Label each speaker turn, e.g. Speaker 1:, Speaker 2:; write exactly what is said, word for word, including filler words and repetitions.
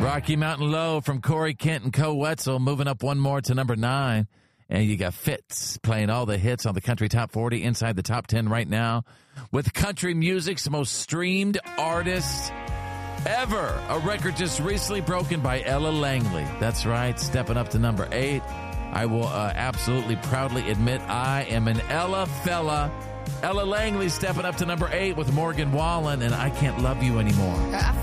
Speaker 1: Rocky Mountain Low from Corey Kent and Co. Wetzel moving up one more to number nine. And you got Fitz playing all the hits on the Country Top forty inside the top ten right now with country music's most streamed artist ever. A record just recently broken by Ella Langley. That's right, stepping up to number eight. I will uh, absolutely proudly admit I am an Ella fella. Ella Langley stepping up to number eight with Morgan Wallen and I Can't Love You Anymore.
Speaker 2: I